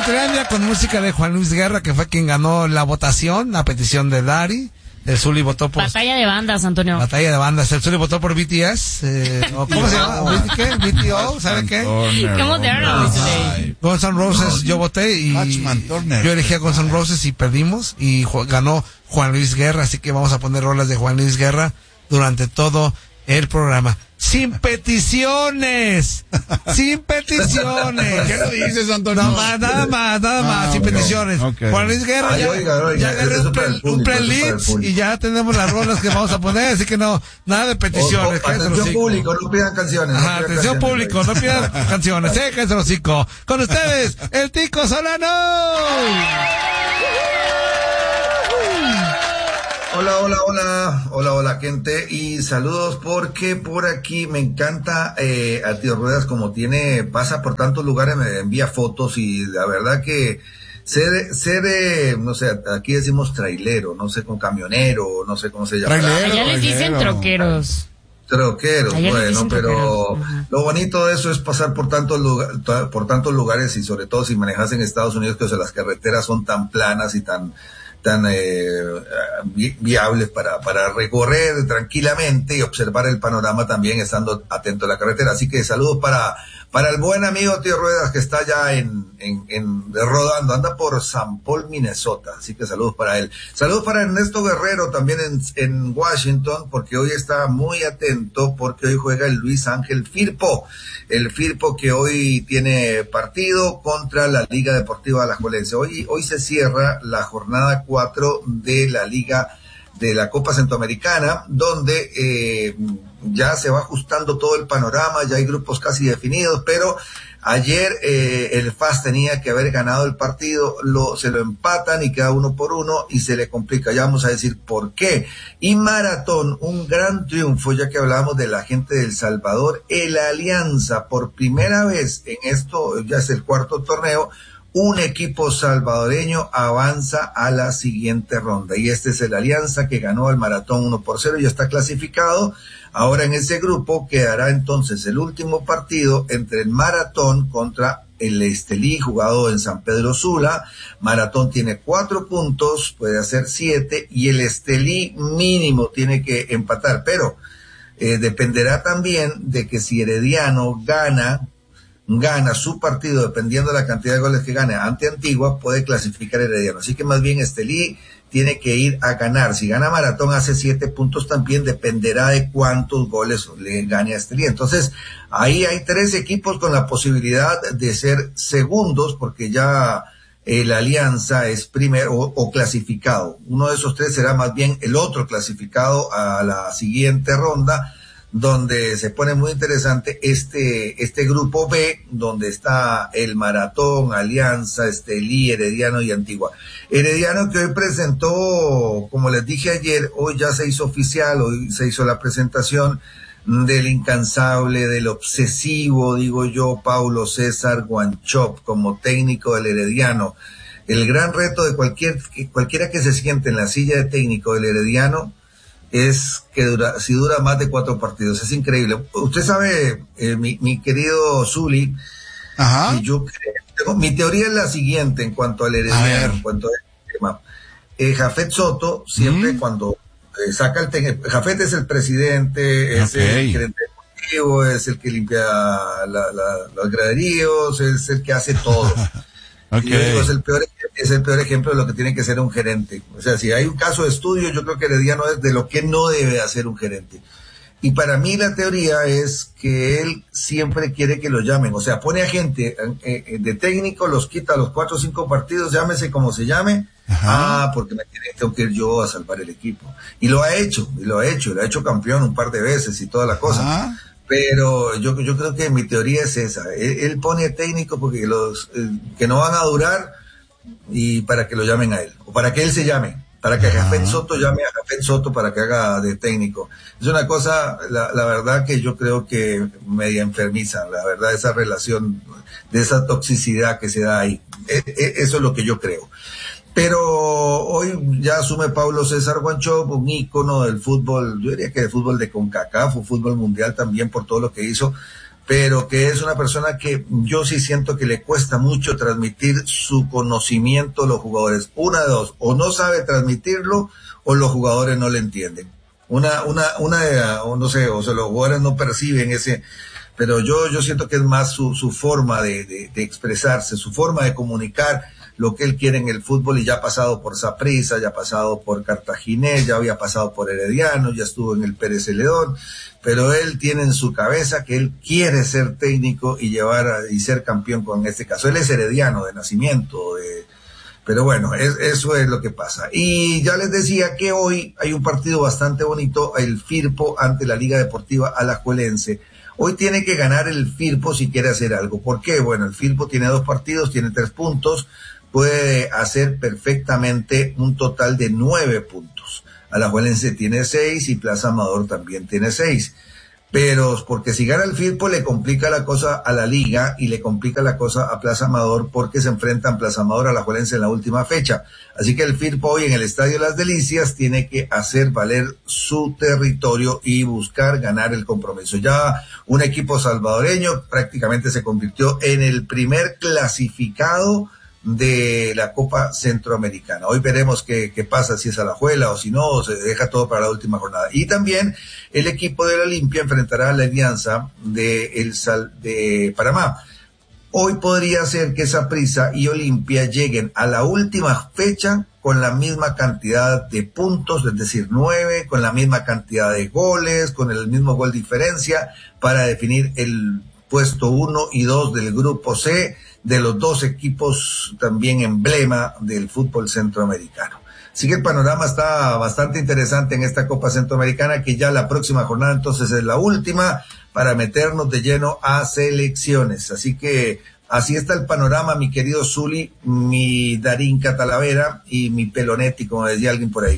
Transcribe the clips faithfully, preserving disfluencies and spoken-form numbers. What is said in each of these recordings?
Countrylandia con música de Juan Luis Guerra, que fue quien ganó la votación a petición de Dari. El Zuli votó por... Batalla de bandas, Antonio. Batalla de bandas. El Zuli votó por B T S. Eh, ¿Cómo se llama? ¿Qué? B T O, ¿sabe qué? ¿Cómo te hablan today? Guns N' Roses, yo voté y yo elegí a Guns N' Roses y perdimos y ju- ganó Juan Luis Guerra, así que vamos a poner rolas de Juan Luis Guerra durante todo el programa. Sin peticiones, sin peticiones. ¿Qué lo dices, Antonio? No más, nada más, nada más, Ah, sin okay. peticiones. Okay. Juan Luis Guerra Ay, ya, oiga, oiga, ya agarré eso un, para pre- el público, un eso para el playlist público. y ya tenemos las rolas que vamos a poner, así que no, nada de peticiones. O- o- atención público, no pidan canciones. Ajá, no pidan atención canciones. público, no pidan canciones, eh, cállate el hocico. Con ustedes, el Tico Solano. Hola, hola, hola, hola, hola, gente, y saludos porque por aquí me encanta eh, a Tío Ruedas, como tiene, pasa por tantos lugares, me envía fotos y la verdad que ser, ser, eh, no sé, aquí decimos trailero, no sé, con camionero, no sé cómo se llama. Trailero. Allá les dicen Trailero. troqueros. Troqueros, Ayer les bueno, dicen pero troqueros. Ajá. lo bonito de eso es pasar por tantos lugares, por tantos lugares y sobre todo si manejas en Estados Unidos, que o sea, las carreteras son tan planas y tan tan eh, vi- viables para para recorrer tranquilamente y observar el panorama también estando atento a la carretera. Así que saludos para para el buen amigo Tío Ruedas que está ya en, en, en rodando, anda por San Paul, Minnesota, así que saludos para él. Saludos para Ernesto Guerrero también en, en Washington, porque hoy está muy atento, porque hoy juega el Luis Ángel Firpo, el Firpo que hoy tiene partido contra la Liga Deportiva Alajuelense. Hoy, hoy se cierra la jornada cuatro de la Liga de la Copa Centroamericana, donde eh, ya se va ajustando todo el panorama, ya hay grupos casi definidos, pero ayer eh, el F A S tenía que haber ganado el partido, lo, se lo empatan y queda uno por uno y se le complica, ya vamos a decir por qué. Y Maratón, un gran triunfo, ya que hablábamos de la gente de El Salvador, el Alianza, por primera vez en esto, ya es el cuarto torneo, un equipo salvadoreño avanza a la siguiente ronda y este es el Alianza que ganó el Maratón uno por cero y ya está clasificado. Ahora en ese grupo quedará entonces el último partido entre el Maratón contra el Estelí, jugado en San Pedro Sula. Maratón tiene cuatro puntos, puede hacer siete y el Estelí mínimo tiene que empatar, pero eh, dependerá también de que si Herediano gana gana su partido, dependiendo de la cantidad de goles que gane ante Antigua, puede clasificar Herediano. Así que más bien Estelí tiene que ir a ganar. Si gana Maratón hace siete puntos también, dependerá de cuántos goles le gane a Estelí. Entonces, ahí hay tres equipos con la posibilidad de ser segundos, porque ya eh, la Alianza es primero o, o clasificado. Uno de esos tres será más bien el otro clasificado a la siguiente ronda, donde se pone muy interesante este este grupo B, donde está el Maratón, Alianza, Estelí, Herediano y Antigua. Herediano que hoy presentó, como les dije ayer, hoy ya se hizo oficial, hoy se hizo la presentación del incansable, del obsesivo, digo yo, Paulo César Guanchop como técnico del Herediano. El gran reto de cualquier cualquiera que se siente en la silla de técnico del Herediano es que dura, si dura más de cuatro partidos, es increíble. Usted sabe, eh, mi, mi querido Zuli, Ajá. y yo creo, mi teoría es la siguiente en cuanto al Herediano, en cuanto al tema. Eh, Jafet Soto, siempre mm. cuando eh, saca el técnico, Jafet es el presidente, es okay. el gerente deportivo, es el que limpia la, la, los graderíos, es el que hace todo. Okay. Yo digo, es el peor, es el peor ejemplo de lo que tiene que ser un gerente. O sea, si hay un caso de estudio, yo creo que Herediano es de lo que no debe hacer un gerente. Y para mí la teoría es que él siempre quiere que lo llamen. O sea, pone a gente eh, de técnico, los quita a los cuatro o cinco partidos, llámese como se llame. Ajá. Ah, porque me tiene, tengo que ir yo a salvar el equipo. Y lo ha hecho, y lo ha hecho, y lo ha hecho campeón un par de veces y toda la cosa. Ajá. Pero yo yo creo que mi teoría es esa. Él, él pone técnico porque los eh, que no van a durar y para que lo llamen a él. O para que él se llame. Para que Jafet Soto llame a Jafet Soto para que haga de técnico. Es una cosa, la, la verdad que yo creo que media enfermiza. La verdad, esa relación, de esa toxicidad que se da ahí. E, e, eso es lo que yo creo. Pero hoy ya asume Paulo César Guanchop, un ícono del fútbol, yo diría que del fútbol de CONCACAF, o fútbol mundial también por todo lo que hizo, pero que es una persona que yo sí siento que le cuesta mucho transmitir su conocimiento a los jugadores. Una de dos, o no sabe transmitirlo, o los jugadores no le entienden. Una, una, una, o no sé, o sea, los jugadores no perciben ese, pero yo, yo siento que es más su, su forma de, de, de expresarse, su forma de comunicar lo que él quiere en el fútbol, y ya ha pasado por Saprissa, ya ha pasado por Cartaginés, ya había pasado por Herediano, ya estuvo en el Pérez Celedón, pero él tiene en su cabeza que él quiere ser técnico y llevar a, y ser campeón con este caso. Él es herediano de nacimiento, de, pero bueno, es, eso es lo que pasa. Y ya les decía que hoy hay un partido bastante bonito, el Firpo ante la Liga Deportiva Alajuelense. Hoy tiene que ganar el Firpo si quiere hacer algo. ¿Por qué? Bueno, el Firpo tiene dos partidos, tiene tres puntos, puede hacer perfectamente un total de nueve puntos. Alajuelense tiene seis y Plaza Amador también tiene seis. Pero porque si gana el Firpo le complica la cosa a la Liga y le complica la cosa a Plaza Amador, porque se enfrentan Plaza Amador a Alajuelense en la última fecha. Así que el Firpo hoy en el Estadio Las Delicias tiene que hacer valer su territorio y buscar ganar el compromiso. Ya un equipo salvadoreño prácticamente se convirtió en el primer clasificado de la Copa Centroamericana. Hoy veremos qué, qué pasa, si es Alajuela o si no, o se deja todo para la última jornada. Y también el equipo de la Olimpia enfrentará a la Alianza de, el Sal, de Panamá. Hoy podría ser que Saprissa y Olimpia lleguen a la última fecha con la misma cantidad de puntos, es decir, nueve, con la misma cantidad de goles, con el mismo gol diferencia, para definir el puesto uno y dos del grupo C, de los dos equipos también emblema del fútbol centroamericano. Así que el panorama está bastante interesante en esta Copa Centroamericana, que ya la próxima jornada entonces es la última para meternos de lleno a selecciones. Así que así está el panorama, mi querido Zuli, mi Darín Catalavera y mi Pelonetti, como decía alguien por ahí.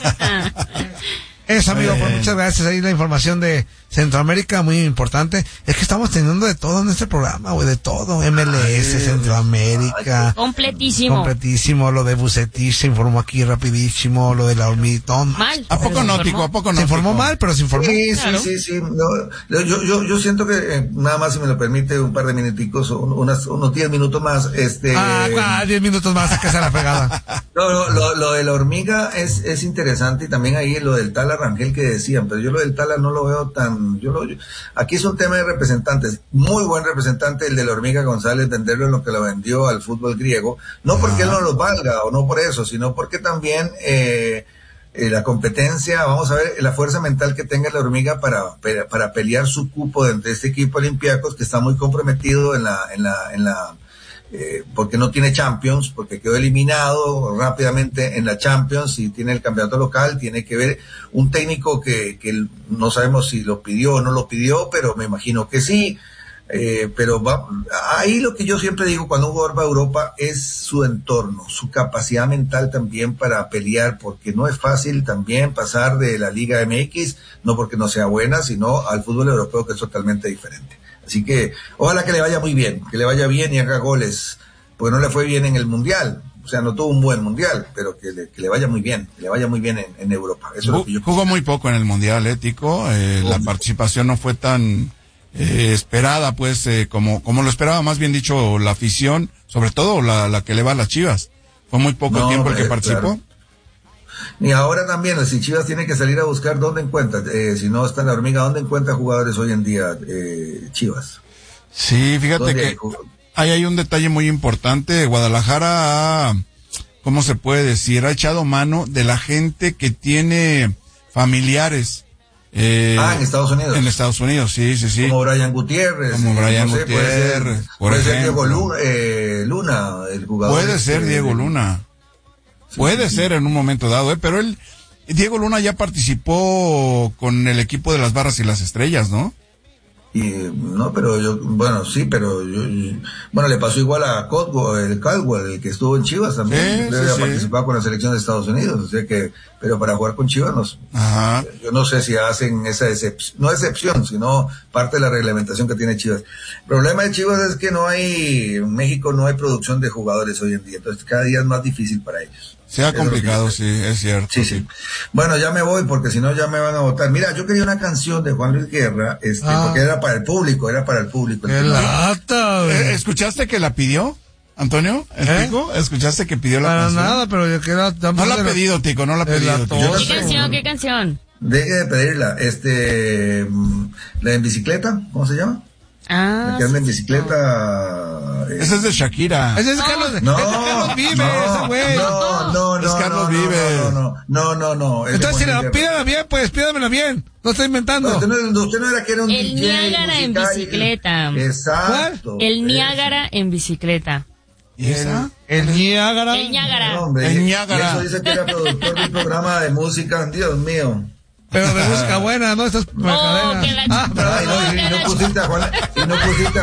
Eso, amigo, pues muchas gracias. Ahí la información de Centroamérica, muy importante. Es que estamos teniendo de todo en este programa, güey, de todo. M L S, ay, Centroamérica. Completísimo. Completísimo. Lo de Bucetich se informó aquí rapidísimo. Lo del Hormitón. Mal. ¿A poco nótico? ¿A poco nótico? Se informó mal, pero se informó. Sí, claro. sí, sí, sí. No, yo, yo, yo siento que, eh, nada más, si me lo permite, un par de minuticos, un, unas, unos diez minutos más, este. Ah, ah, diez minutos más, que se la pegada. No, no, lo, lo de la hormiga es, es interesante, y también ahí lo del Tala Rangel que decían, pero yo lo del Tala no lo veo tan, yo lo, yo, aquí es un tema de representantes, muy buen representante el de la hormiga González, venderlo en lo que lo vendió al fútbol griego, no porque él no los valga, o no por eso, sino porque también, eh, eh, la competencia, vamos a ver, la fuerza mental que tenga la hormiga para, para, para pelear su cupo dentro de este equipo Olympiacos, que está muy comprometido en la, en la, en la, Eh, porque no tiene Champions, porque quedó eliminado rápidamente en la Champions y tiene el campeonato local. Tiene que ver un técnico que, que no sabemos si lo pidió o no lo pidió, pero me imagino que sí. Eh, pero va, ahí lo que yo siempre digo cuando un jugador va a Europa es su entorno, su capacidad mental también para pelear, porque no es fácil también pasar de la Liga M X, no porque no sea buena, sino al fútbol europeo, que es totalmente diferente. Así que ojalá que le vaya muy bien, que le vaya bien y haga goles, porque no le fue bien en el Mundial, o sea, no tuvo un buen Mundial, pero que le, que le vaya muy bien, que le vaya muy bien en, en Europa. Eso Jugó, es lo que yo jugó muy poco en el Mundial, ético, eh, la participación no fue tan eh, esperada, pues, eh, como como lo esperaba, más bien dicho, la afición, sobre todo la, la que le va a las Chivas. Fue muy poco no, tiempo el que eh, participó. Claro. Y ahora también, si Chivas tiene que salir a buscar dónde encuentra, eh, si no está en la hormiga, ¿dónde encuentra jugadores hoy en día, eh, Chivas? Sí, fíjate que ahí hay un detalle muy importante. Guadalajara ha, ¿cómo se puede decir? Ha echado mano de la gente que tiene familiares. Eh, ah, en Estados Unidos. En Estados Unidos, sí, sí, sí. Como Brian Gutiérrez. Como Brian no sé, Gutiérrez. Puede ser, puede ser Diego Luna, eh, Luna, el jugador. Puede ser este, Diego Luna. Puede sí, ser sí. en un momento dado, ¿eh? Pero él, Diego Luna ya participó con el equipo de las Barras y las Estrellas, ¿no? Y, no, pero yo, bueno, sí, pero yo, yo, bueno, le pasó igual a Caldwell, el Caldwell, el que estuvo en Chivas también, sí, había sí, participado sí. con la selección de Estados Unidos, o sea que, pero para jugar con Chivas, no, Ajá. yo no sé si hacen esa excepción, no excepción, sino parte de la reglamentación que tiene Chivas. El problema de Chivas es que no hay, en México no hay producción de jugadores hoy en día, entonces cada día es más difícil para ellos. Se ha complicado, sí, es cierto. Sí, sí. Bueno, ya me voy porque si no ya me van a votar. Mira, yo quería una canción de Juan Luis Guerra, este, ah. porque era para el público, era para el público. ¡Qué lata! Eh, ¿Escuchaste que la pidió, Antonio? ¿El ¿Eh? Tico? ¿Escuchaste que pidió la para canción? Para nada, pero yo quiero... No la ha pedido, Tico, no la ha pedido. ¿Qué canción, qué canción? Deje de pedirla. Este, la en bicicleta, ¿cómo se llama? Ah. La que anda en bicicleta. Ese es de Shakira. Ese es Carlos, no, ese es Carlos Vives, no, ese güey. No, no, no. Es Carlos no, Vives. No, no, no, no, no. Entonces, si la pídala bien, pues pídamela bien. No estoy inventando. No, usted, no, usted no era que era un El D J Niágara en bicicleta. Y... Exacto. ¿Cuál? El Niágara en bicicleta. ¿Y esa? El Niágara. El Niágara. No, hombre, el Niágara. Eso dice que era productor de un programa de música. Dios mío. Pero de música buena, ¿no? Estás oh, que la... ah, pero Ay, no, y, y no pusiste a Juan, y no pusiste a